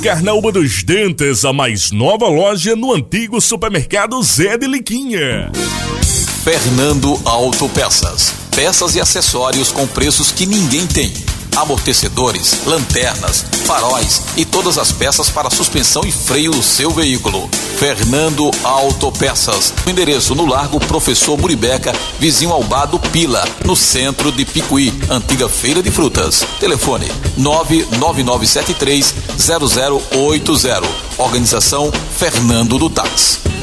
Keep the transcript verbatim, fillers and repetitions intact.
Carnaúba dos Dentes, a mais nova loja no antigo supermercado Zé de Liquinha. Fernando Autopeças. Peças e acessórios com preços que ninguém tem. Amortecedores, lanternas, faróis e todas as peças para suspensão e freio do seu veículo. Fernando Autopeças. O endereço no Largo Professor Muribeca, vizinho ao Bar do Pila, no centro de Picuí, antiga Feira de Frutas. Telefone nove nove nove sete três zero zero oito zero. Organização Fernando do Táxi.